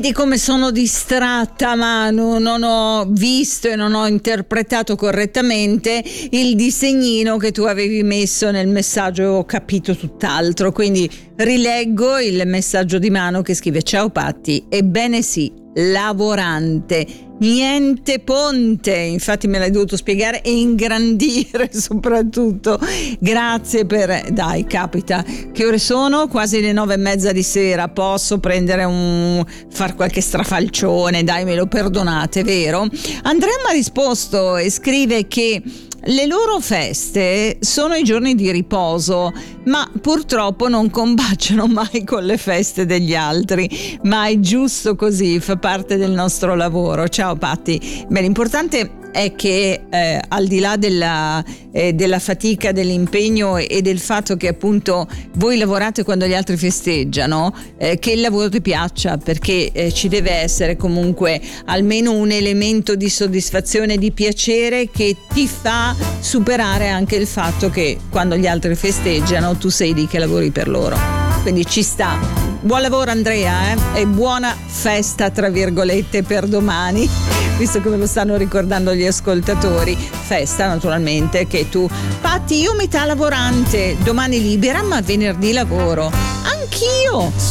Vedi come sono distratta, Manu, non ho visto e non ho interpretato correttamente il disegnino che tu avevi messo nel messaggio, ho capito tutt'altro, quindi rileggo il messaggio di Manu che scrive: ciao Patti, ebbene sì, lavorante, niente ponte, infatti me l'hai dovuto spiegare e ingrandire soprattutto. Grazie per... Dai, capita, che ore sono? Quasi le 9:30 di sera, posso prendere far qualche strafalcione, dai, me lo perdonate, vero? Andrea mi ha risposto e scrive che le loro feste sono i giorni di riposo, ma purtroppo non combaciano mai con le feste degli altri, ma è giusto così, fa parte del nostro lavoro. Ciao Patti. Beh, l'importante è che al di là della fatica, dell'impegno e del fatto che appunto voi lavorate quando gli altri festeggiano, che il lavoro ti piaccia, perché ci deve essere comunque almeno un elemento di soddisfazione, di piacere che ti fa superare anche il fatto che quando gli altri festeggiano tu sei lì che lavori per loro. Quindi ci sta. Buon lavoro Andrea, e buona festa tra virgolette per domani, visto che me lo stanno ricordando gli ascoltatori. Festa naturalmente che tu... Patti, io metà lavorante, domani libera ma venerdì lavoro. Anch'io.